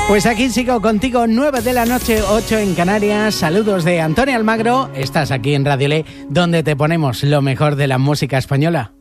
Pues aquí sigo contigo, 9 de la noche, 8 en Canarias. Saludos de Antonio Almagro. Estás aquí en Radio Le, donde te ponemos lo mejor de la música española.